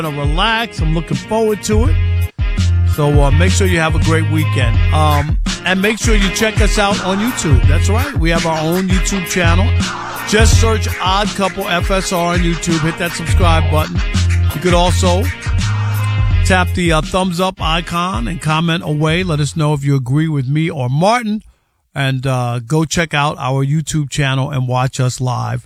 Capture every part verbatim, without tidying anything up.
going to relax. I'm looking forward to it. So uh, make sure you have a great weekend. Um, and make sure you check us out on YouTube. That's right. We have our own YouTube channel. Just search Odd Couple F S R on YouTube. Hit that subscribe button. You could also tap the uh, thumbs up icon and comment away. Let us know if you agree with me or Martin. And uh, go check out our YouTube channel and watch us live.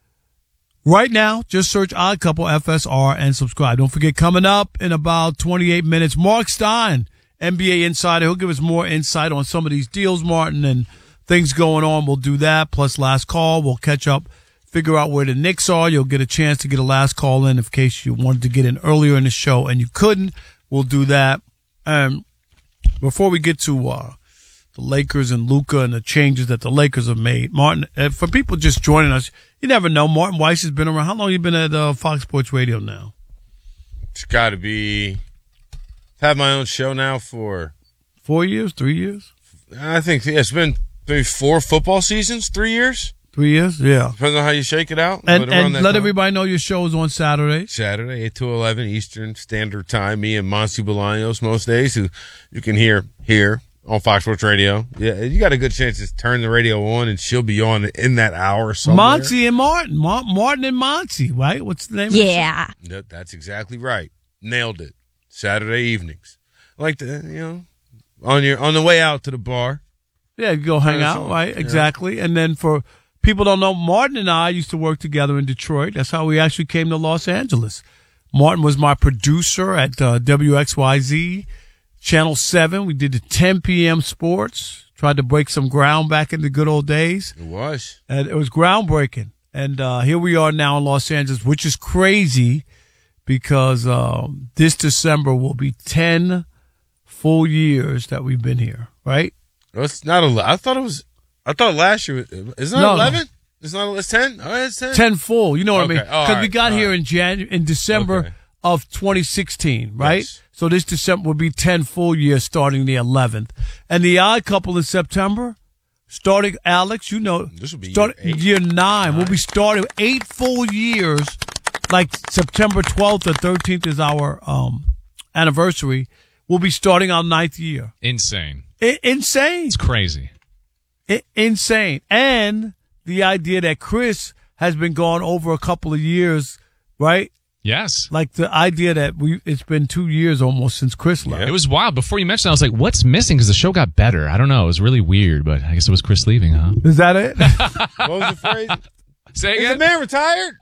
Right now, just search Odd Couple F S R and subscribe. Don't forget, coming up in about twenty-eight minutes, Mark Stein, N B A Insider. He'll give us more insight on some of these deals, Martin, and things going on. We'll do that. Plus, last call. We'll catch up, figure out where the Knicks are. You'll get a chance to get a last call in in case you wanted to get in earlier in the show and you couldn't. We'll do that. And before we get to uh, the Lakers and Luka and the changes that the Lakers have made, Martin, uh, for people just joining us, you never know. Martin Weiss has been around. How long have you been at uh, Fox Sports Radio now? It's got to be. I've had my own show now for four years, three years. I think yeah, it's been maybe four football seasons, three years. Three years, yeah. Depends on how you shake it out. And, and let time. everybody know your show is on Saturday. Saturday, eight to eleven Eastern Standard Time. Me and Monty Bolaños most days, who you can hear here on Fox Sports Radio. Yeah, you got a good chance to turn the radio on, and she'll be on in that hour somewhere. Monty and Martin. Ma- Martin and Monty, right? What's the name yeah. of it? Yeah. That's exactly right. Nailed it. Saturday evenings. Like the, you know, on your on the way out to the bar. Yeah, you go hang out, right? Yeah. Exactly. And then for people don't know, Martin and I used to work together in Detroit. That's how we actually came to Los Angeles. Martin was my producer at uh, W X Y Z, Channel seven. We did the ten p.m. sports, tried to break some ground back in the good old days. It was. And it was groundbreaking. And uh, here we are now in Los Angeles, which is crazy because uh, this December will be ten full years that we've been here, right? It's not a. I thought it was. I thought last year. It's not no, eleven. No. It's not. It's ten. Oh, it's ten. Ten full. You know what okay. I mean? Because oh, right. we got all here right. in Jan in December okay. of twenty sixteen, right? Yes. So this December will be ten full years, starting the eleventh, and the Odd Couple in September, starting Alex. You know, this will be start, year, year nine. nine. We'll be starting eight full years. Like September twelfth or thirteenth is our um, anniversary. We'll be starting our ninth year. Insane. I- insane. It's crazy. I- insane. And the idea that Chris has been gone over a couple of years, right? Yes. Like the idea that we it's been two years almost since Chris left. It was wild. Before you mentioned it, I was like, what's missing? Because the show got better. I don't know. It was really weird, but I guess it was Chris leaving, huh? Is that it? What was the phrase? Say Is again? the man retired?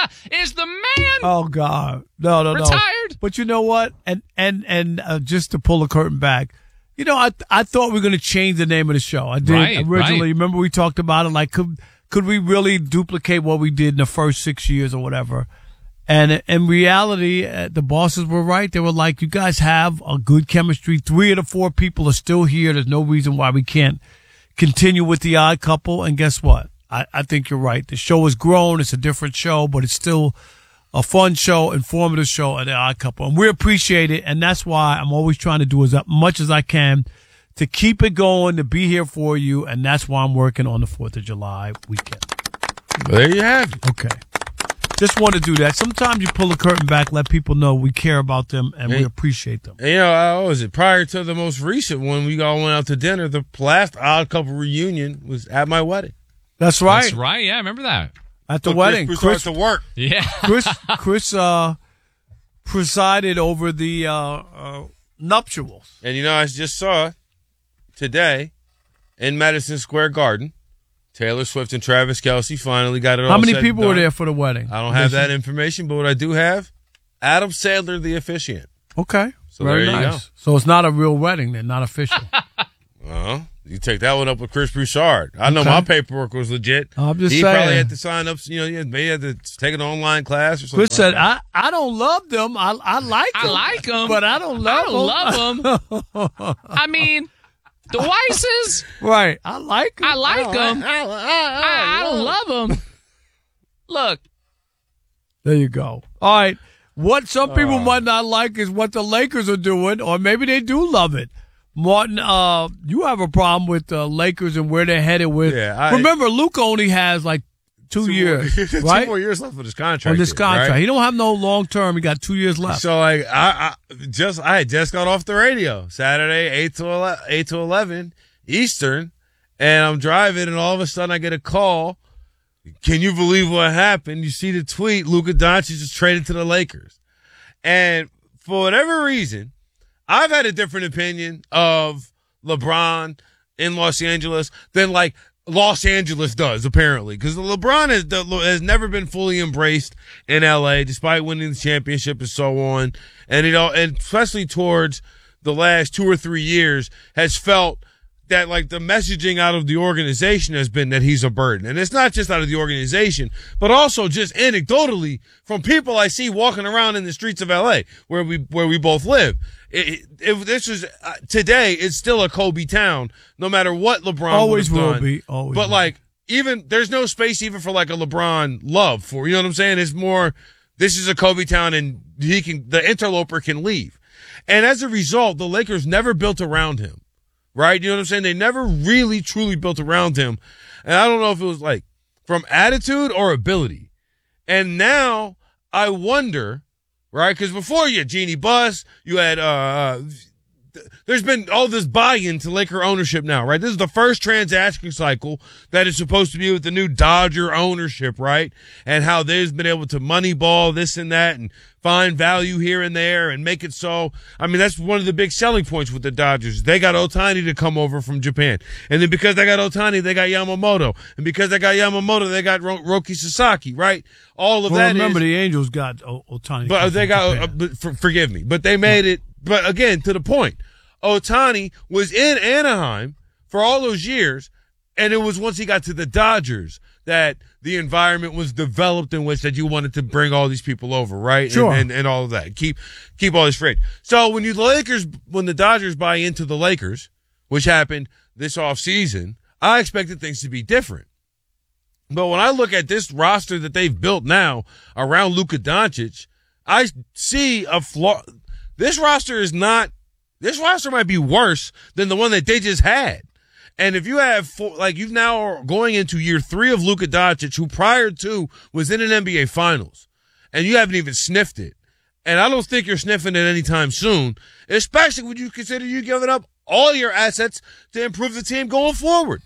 Is the man Oh God. No, no, no. retired? But you know what? And and and uh, just to pull the curtain back, you know, I I thought we were going to change the name of the show. I did Right, originally. right. Remember we talked about it? Like, could could we really duplicate what we did in the first six years or whatever? And in reality, uh, the bosses were right. They were like, "You guys have a good chemistry. Three of the four people are still here. There's no reason why we can't continue with the Odd Couple." And guess what? I, I think you're right. The show has grown. It's a different show, but it's still a fun show, informative show at the Odd Couple. And we appreciate it. And that's why I'm always trying to do as much as I can to keep it going, to be here for you. And that's why I'm working on the fourth of July weekend. Well, there you have it. Okay. Just want to do that. Sometimes you pull the curtain back, let people know we care about them and we Hey. appreciate them. And, you know, I was it prior to the most recent one. We all went out to dinner. The last Odd Couple reunion was at my wedding. That's right. That's right. Yeah, I remember that. At the So wedding. Chris, Chris, Chris to work. Yeah. Chris, Chris uh, presided over the uh, uh, nuptials. And, you know, I just saw today in Madison Square Garden, Taylor Swift and Travis Kelce finally got it all How many said people and were done. there for the wedding? I don't have that information, but what I do have, Adam Sandler, the officiant. Okay. So Very there you nice. go. So it's not a real wedding then, not official. Uh-huh. You take that one up with Chris Broussard. I know Okay. my paperwork was legit. I'm just he saying. probably had to sign up, you know, he had- maybe he had to take an online class or something. Chris said, like I, I don't love them. I I like I them. like them. But I don't I love don't them. love them. I mean, the Weisses, Right. I like them. I like them. I, I, I, I don't love them. Look, There you go. All right. What some people Oh. might not like is what the Lakers are doing, or maybe they do love it. Martin, uh, you have a problem with the Lakers and where they're headed with. Yeah, I- Remember, Luka only has like two, two years, more, right? Two more years left of this contract. On this here, contract, right? he don't have no long term. He got two years left. So like, I, I just I had just got off the radio Saturday, eight to eleven, eight to eleven Eastern, and I'm driving, and all of a sudden I get a call. Can you believe what happened? You see the tweet: Luka Doncic is traded to the Lakers, and for whatever reason, I've had a different opinion of LeBron in Los Angeles than like Los Angeles does, apparently, because LeBron has, has never been fully embraced in L A, despite winning the championship and so on. And, you know, and especially towards the last two or three years has felt that like the messaging out of the organization has been that he's a burden. And it's not just out of the organization, but also just anecdotally from people I see walking around in the streets of L A where we, where we both live. It, if this is uh, today, it's still a Kobe town, no matter what LeBron always would have will done. be. Always but will. like, even there's no space even for like a LeBron love for, you know what I'm saying? It's more, this is a Kobe town, and he can, the interloper can leave. And as a result, the Lakers never built around him, right? You know what I'm saying? They never really truly built around him. And I don't know if it was like from attitude or ability. And now I wonder, right? Because before you had Jeannie Buss, you had, uh, there's been all this buy-in to Laker ownership now, right? This is the first transaction cycle that is supposed to be with the new Dodger ownership, right? And how they've been able to moneyball this and that and find value here and there and make it so. I mean, that's one of the big selling points with the Dodgers. They got Ohtani to come over from Japan. And then because they got Ohtani, they got Yamamoto. And because they got Yamamoto, they got Ro- Roki Sasaki, right? All of well, that remember is. the Angels got o- Ohtani. But they got, uh, Japan. but for, forgive me, but they made it. But again, to the point, Ohtani was in Anaheim for all those years, and it was once he got to the Dodgers that the environment was developed in which that you wanted to bring all these people over, right? Sure. And, and, and all of that. Keep, keep all this free. So when you, the Lakers, when the Dodgers buy into the Lakers, which happened this offseason, I expected things to be different. But when I look at this roster that they've built now around Luka Doncic, I see a flaw. This roster is not, this roster might be worse than the one that they just had. And if you have, four, like, you've now going into year three of Luka Doncic, who prior to was in an N B A Finals, and you haven't even sniffed it. And I don't think you're sniffing it anytime soon, especially when you consider you giving up all your assets to improve the team going forward.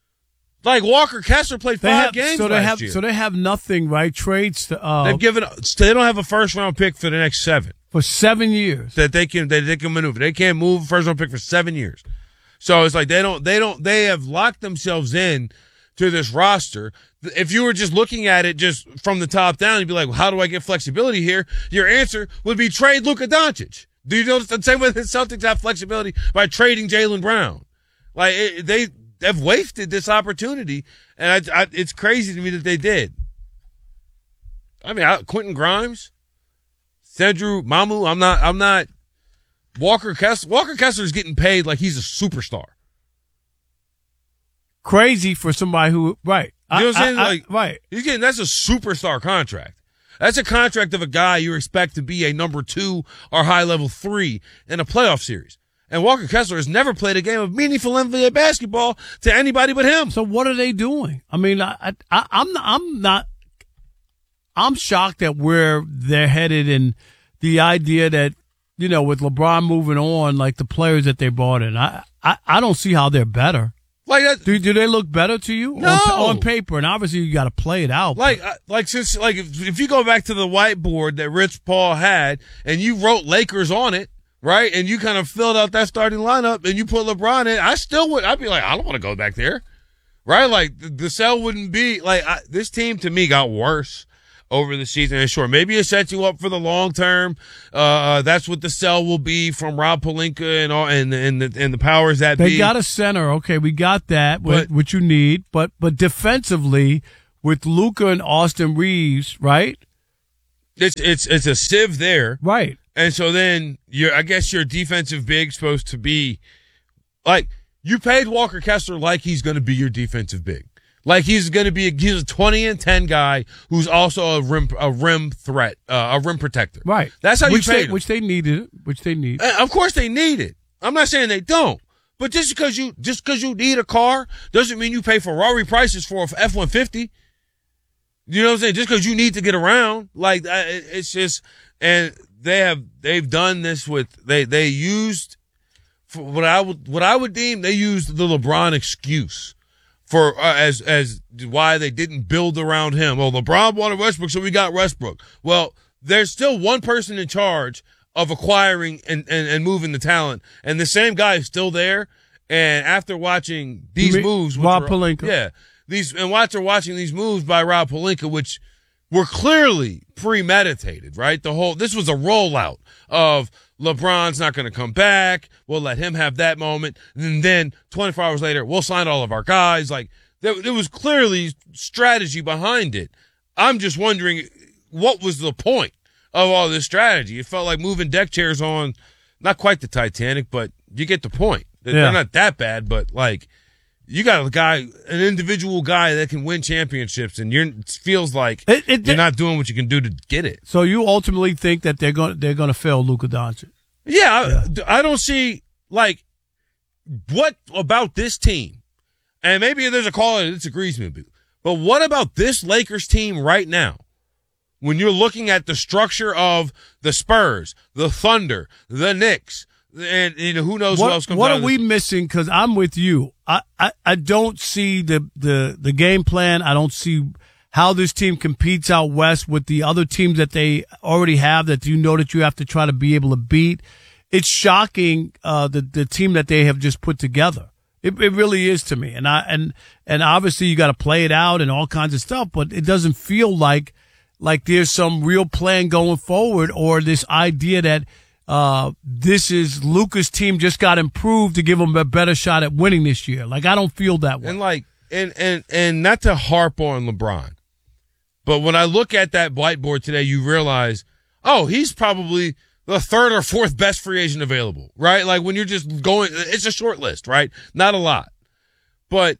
Like Walker Kessler played They five have, games so last they have, year. So they have nothing, right? Trades to, uh, They've given, they don't have a first round pick for the next seven. for seven years. That they can, that they can maneuver. They can't move a first round pick for seven years. So it's like they don't, they don't, they have locked themselves in to this roster. If you were just looking at it just from the top down, you'd be like, well, how do I get flexibility here? Your answer would be trade Luka Doncic. Do you notice the same way the Celtics have flexibility by trading Jaylen Brown? Like it, they have wasted this opportunity, and I, I, it's crazy to me that they did. I mean, I, Quentin Grimes, Sandro Mamu. I'm not. I'm not. Walker Kessler. Walker Kessler is getting paid like he's a superstar. Crazy for somebody who, right. You know what I'm saying? I, I, like, right. He's getting, that's a superstar contract. That's a contract of a guy you expect to be a number two or high level three in a playoff series. And Walker Kessler has never played a game of meaningful N B A basketball to anybody but him. So what are they doing? I mean, I, I, I'm not, I'm not, I'm shocked at where they're headed and the idea that, you know, with LeBron moving on, like the players that they brought in, I, I, I don't see how they're better. Like that, Do do they look better to you? No. On, on paper, and obviously you got to play it out. like, uh, like since, like if, if you go back to the whiteboard that Rich Paul had and you wrote Lakers on it, right? And you kind of filled out that starting lineup and you put LeBron in, I still would, I'd be like, I don't want to go back there. Right? Like the, the cell wouldn't be like, I, this team to me got worse over the season. And sure, maybe it sets you up for the long term. Uh, that's what the cell will be from Rob Pelinka and all, and, and the, and the powers that they be. got a center. Okay, we got that, But- what, what you need. But, but defensively, with Luka and Austin Reeves, right? It's, it's, it's a sieve there. Right. And so then you're, I guess your defensive big supposed to be like, you paid Walker Kessler like he's going to be your defensive big. Like he's going to be, a, he's a twenty and ten guy who's also a rim, a rim threat, uh, a rim protector. Right. That's how which you paid they, him. Which they needed, which they need. Uh, Of course they need it. I'm not saying they don't. But just because you, just because you need a car doesn't mean you pay Ferrari prices for a F one fifty. You know what I'm saying? Just because you need to get around, like it's just, and they have they've done this with they they used for what I would what I would deem they used the LeBron excuse for uh, as as why they didn't build around him. Well, LeBron wanted Westbrook, so we got Westbrook. Well, there's still one person in charge of acquiring and, and, and moving the talent, and the same guy is still there. And after watching these mean, moves, which Rob were, Pelinka, yeah. These and after watching these moves by Rob Pelinka, which were clearly premeditated, right? The whole this was a rollout of LeBron's not going to come back. We'll let him have that moment, and then twenty-four hours later, we'll sign all of our guys. Like there, there was clearly strategy behind it. I'm just wondering what was the point of all this strategy? It felt like moving deck chairs on, not quite the Titanic, but you get the point. They're yeah. not that bad, but like. You got a guy, an individual guy that can win championships, and you're it feels like it, it, you're not doing what you can do to get it. So you ultimately think that they're going they're going to fail Luka Doncic? Yeah, yeah. I, I don't see like what about this team, and maybe there's a caller that disagrees with me, but what about this Lakers team right now? When you're looking at the structure of the Spurs, the Thunder, the Knicks. And you know who knows what, what else comes what out are of we this. missing? Because I'm with you. I, I, I don't see the, the, the game plan. I don't see how this team competes out west with the other teams that they already have that you know that you have to try to be able to beat. It's shocking uh, the the team that they have just put together. It, it really is to me. And I and and obviously you got to play it out and all kinds of stuff, but it doesn't feel like like there's some real plan going forward or this idea that. Uh, this is Luka's team just got improved to give him a better shot at winning this year. Like, I don't feel that way. And like, and, and, and not to harp on LeBron, but when I look at that whiteboard today, you realize, oh, he's probably the third or fourth best free agent available, right? Like when you're just going, it's a short list, right? Not a lot, but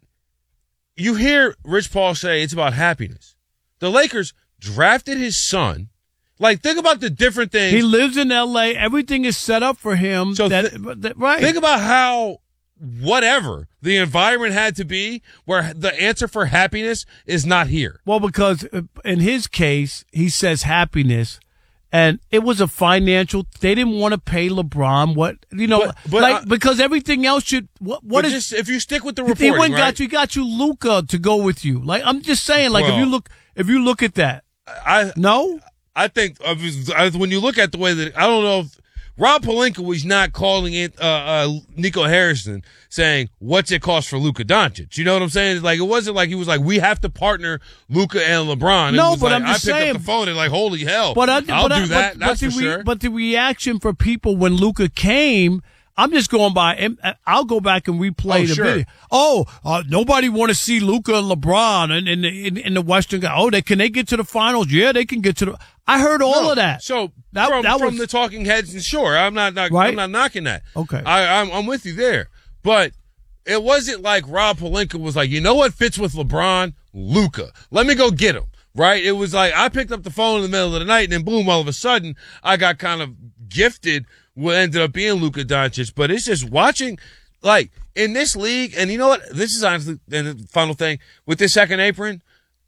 you hear Rich Paul say it's about happiness. The Lakers drafted his son. Like, think about the different things. He lives in L A. Everything is set up for him. So that, th- that, right. Think about how whatever the environment had to be where the answer for happiness is not here. Well, because in his case, he says happiness, and it was a financial. They didn't want to pay LeBron what you know, but, but, like uh, because everything else should. What what is? Just, if you stick with the He reporting, went and right? got you, got you Luka to go with you. Like I'm just saying, like Well, if you look, if you look at that, I no. I think uh, when you look at the way that I don't know if Rob Pelinka was not calling it uh, uh, Nico Harrison saying what's it cost for Luka Doncic. You know what I'm saying? Like it wasn't like he was like we have to partner Luka and LeBron. It No, was but like, I'm just I picked saying, up the phone and like holy hell, but I, I'll but I, do that. But, that's but for the re- sure. But the reaction for people when Luka came. I'm just going by, and I'll go back and replay Oh, the sure. video. Oh, uh, nobody want to see Luka and LeBron and in, in, in the Western. Oh, they can they get to the finals? Yeah, they can get to the. I heard all No, of that. So that, from, that from was, the talking heads, and sure, I'm not, not Right? I'm not knocking that. Okay. I, I'm I'm with you there, but it wasn't like Rob Pelinka was like, you know what fits with LeBron, Luka. Let me go get him. Right? It was like I picked up the phone in the middle of the night, and then boom, all of a sudden, I got kind of gifted. What ended up being Luka Doncic, but it's just watching, like in this league, and you know what? This is honestly, and the final thing with this second apron,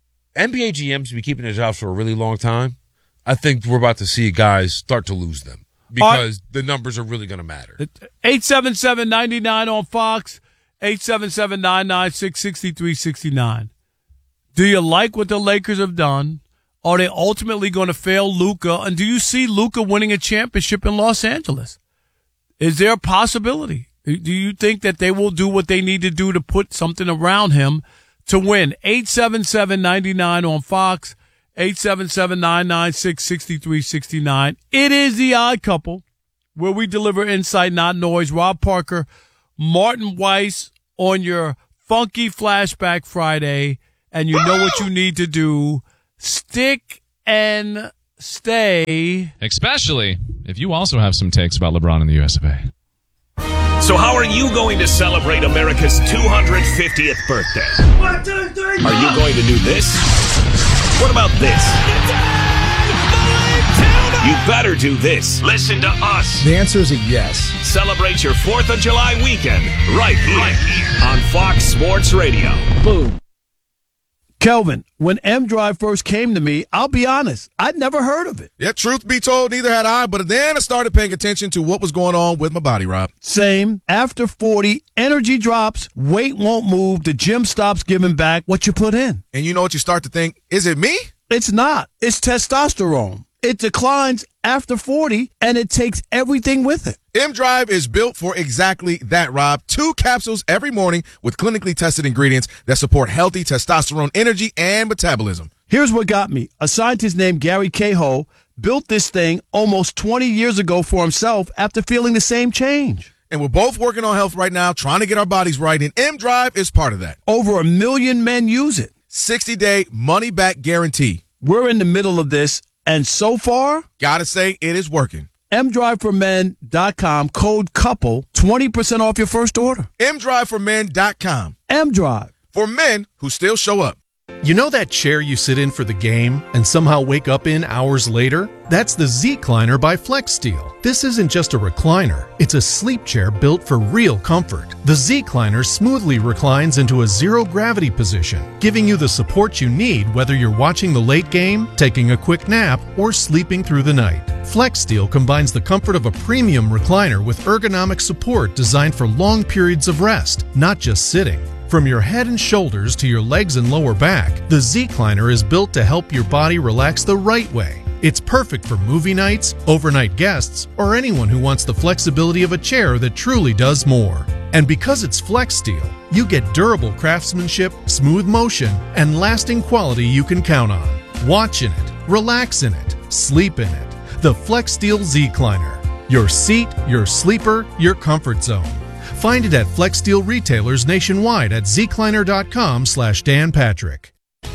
N B A G Ms be keeping their jobs for a really long time. I think we're about to see guys start to lose them because the numbers are really going to matter. eight seven seven, nine nine on Fox, eight seven seven, nine nine six, six three six nine. Do you like what the Lakers have done? Are they ultimately going to fail Luka? And do you see Luka winning a championship in Los Angeles? Is there a possibility? Do you think that they will do what they need to do to put something around him to win? eight seven seven, nine nine on Fox, eight seven seven, nine nine six, six three six nine. It is the Odd Couple, where we deliver insight, not noise. Rob Parker, Martin Weiss on your funky Flashback Friday, and you know what you need to do. Stick and stay. Especially if you also have some takes about LeBron and the U S of A. So how are you going to celebrate America's two hundred fiftieth birthday? One, two, three, Are you going to do this? What about this? You better do this. Listen to us. The answer is a yes. Celebrate your fourth of July weekend right here, right here. on Fox Sports Radio. Boom. Kelvin, when M-Drive first came to me, I'll be honest, I'd never heard of it. Yeah, truth be told, neither had I, but then I started paying attention to what was going on with my body, Rob. Same. After forty, energy drops, weight won't move, the gym stops giving back what you put in. And you know what you start to think? Is it me? It's not. It's testosterone. It declines after forty, and it takes everything with it. M-Drive is built for exactly that, Rob. Two capsules every morning with clinically tested ingredients that support healthy testosterone energy and metabolism. Here's what got me. A scientist named Gary Cahill built this thing almost twenty years ago for himself after feeling the same change. And we're both working on health right now, trying to get our bodies right, and M-Drive is part of that. Over a million men use it. sixty-day money-back guarantee. We're in the middle of this, and so far, gotta say, it is working. M drive for men dot com, code COUPLE, twenty percent off your first order. M drive for men dot com. M-Drive. For men who still show up. You know that chair you sit in for the game and somehow wake up in hours later? That's the Z-Cliner by FlexSteel. This isn't just a recliner. It's a sleep chair built for real comfort. The Z-Cliner smoothly reclines into a zero-gravity position, giving you the support you need whether you're watching the late game, taking a quick nap, or sleeping through the night. FlexSteel combines the comfort of a premium recliner with ergonomic support designed for long periods of rest, not just sitting. From your head and shoulders to your legs and lower back, the Z-Cliner is built to help your body relax the right way. It's perfect for movie nights, overnight guests, or anyone who wants the flexibility of a chair that truly does more. And because it's FlexSteel, you get durable craftsmanship, smooth motion, and lasting quality you can count on. Watch in it, relax in it, sleep in it. The FlexSteel Z-Cliner. Your seat, your sleeper, your comfort zone. Find it at FlexSteel retailers nationwide at zcliner.com slash Dan Patrick.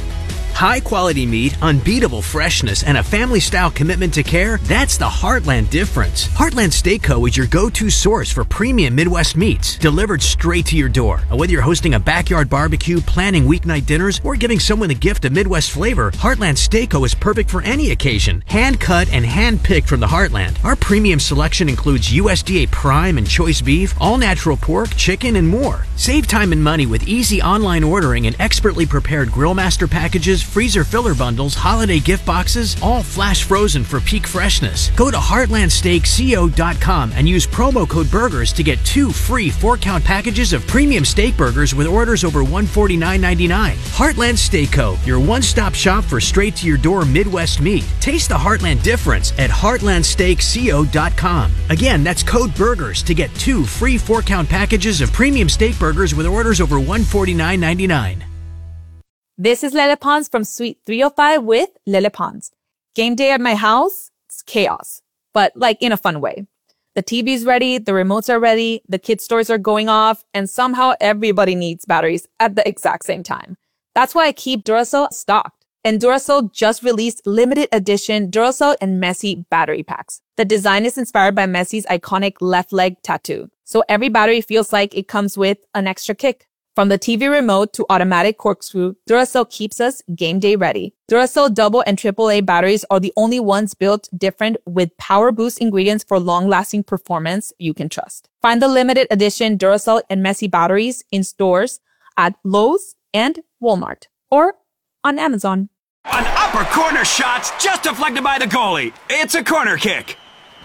High quality meat, unbeatable freshness, and a family style commitment to care, that's the Heartland difference. Heartland Steak Co. is your go-to source for premium Midwest meats, delivered straight to your door. Whether you're hosting a backyard barbecue, planning weeknight dinners, or giving someone a gift of Midwest flavor, Heartland Steak Co. is perfect for any occasion. Hand cut and hand picked from the Heartland. Our premium selection includes U S D A prime and choice beef, all natural pork, chicken, and more. Save time and money with easy online ordering and expertly prepared Grillmaster packages, freezer filler bundles, holiday gift boxes, all flash frozen for peak freshness. Go to heartland steak co dot com and use promo code BURGERS to get two free four-count packages of premium steak burgers with orders over one hundred forty-nine ninety-nine. Heartland Steak Co., your one-stop shop for straight-to-your-door Midwest meat. Taste the Heartland difference at heartland steak co dot com. Again, that's code BURGERS to get two free four-count packages of premium steak burgers with orders over one hundred forty-nine ninety-nine. This is Lele Pons from Suite three oh five with Lele Pons. Game day at my house, it's chaos, but like in a fun way. The T V's ready, the remotes are ready, the kids' toys are going off, and somehow everybody needs batteries at the exact same time. That's why I keep Duracell stocked. And Duracell just released limited edition Duracell and Messi battery packs. The design is inspired by Messi's iconic left leg tattoo, so every battery feels like it comes with an extra kick. From the T V remote to automatic corkscrew, Duracell keeps us game day ready. Duracell double and triple A batteries are the only ones built different with power boost ingredients for long-lasting performance you can trust. Find the limited edition Duracell and Messi batteries in stores at Lowe's and Walmart or on Amazon. An upper corner shot's just deflected by the goalie. It's a corner kick.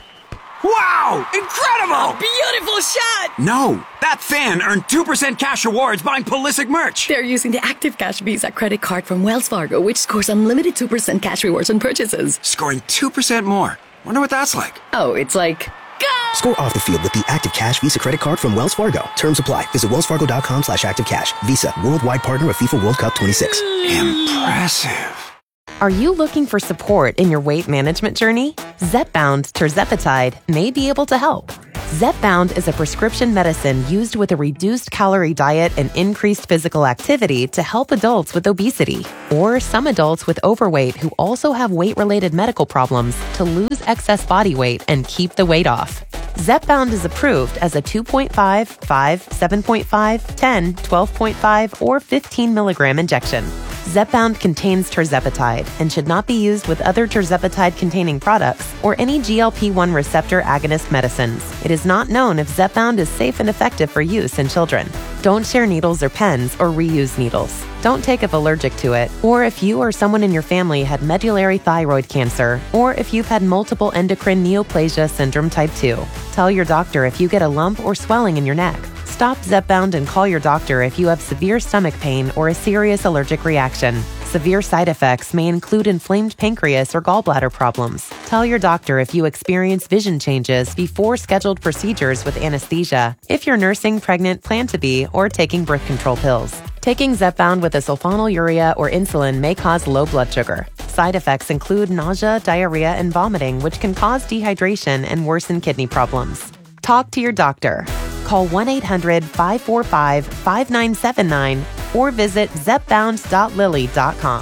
Wow! Incredible! A beautiful shot! No, that fan earned two percent cash rewards buying Pulisic merch. They're using the Active Cash Visa credit card from Wells Fargo, which scores unlimited two percent cash rewards on purchases. Scoring two percent more. Wonder what that's like. Oh, it's like... Go! Score off the field with the Active Cash Visa credit card from Wells Fargo. Terms apply. Visit wellsfargo.com slash active cash. Visa, worldwide partner of FIFA World Cup twenty-six. Impressive. Are you looking for support in your weight management journey? Zepbound tirzepatide may be able to help. Zepbound is a prescription medicine used with a reduced calorie diet and increased physical activity to help adults with obesity or some adults with overweight who also have weight-related medical problems to lose excess body weight and keep the weight off. Zepbound is approved as a two point five, five, seven point five, ten, twelve point five, or fifteen milligram injection. Zepbound contains tirzepatide and should not be used with other tirzepatide-containing products or any G L P one receptor agonist medicines. It is not known if Zepbound is safe and effective for use in children. Don't share needles or pens or reuse needles. Don't take if allergic to it, or if you or someone in your family had medullary thyroid cancer, or if you've had multiple endocrine neoplasia syndrome type two. Tell your doctor if you get a lump or swelling in your neck. Stop Zepbound and call your doctor if you have severe stomach pain or a serious allergic reaction. Severe side effects may include inflamed pancreas or gallbladder problems. Tell your doctor if you experience vision changes before scheduled procedures with anesthesia, if you're nursing, pregnant, plan to be, or taking birth control pills. Taking Zepbound with a sulfonylurea or insulin may cause low blood sugar. Side effects include nausea, diarrhea, and vomiting, which can cause dehydration and worsen kidney problems. Talk to your doctor. Call one eight hundred five four five five nine seven nine or visit zepbound dot lilly dot com.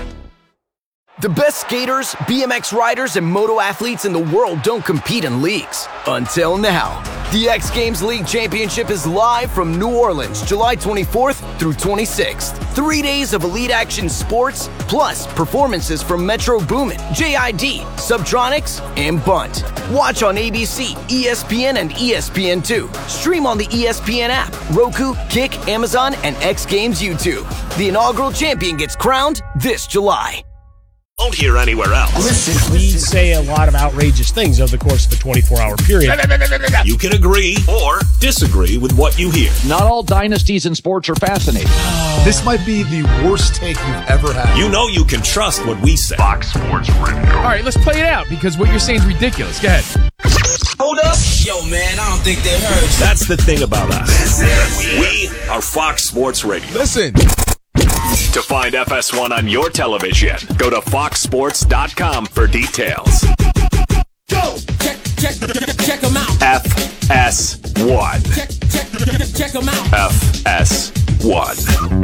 The best skaters, B M X riders, and moto athletes in the world don't compete in leagues. Until now. The X Games League Championship is live from New Orleans, July twenty-fourth through twenty-sixth. Three days of elite action sports, plus performances from Metro Boomin, J I D, Subtronics, and Bunt. Watch on A B C, E S P N, and E S P N two. Stream on the E S P N app, Roku, Kick, Amazon, and X Games YouTube. The inaugural champion gets crowned this July. Won't hear anywhere else. Listen, we say a lot of outrageous things over the course of a twenty-four hour period. You can agree or disagree with what you hear. Not all dynasties in sports are fascinating. This might be the worst take you've ever had. You know you can trust what we say. Fox Sports Radio. All right, let's play it out because what you're saying is ridiculous. Go ahead. Hold up. Yo, man, I don't think they heard. That's the thing about us. We are Fox Sports Radio. Listen. To find F S one on your television, go to fox sports dot com for details. Go! Check, check, check, check them out. F S one. Check, check, check them out. F S one.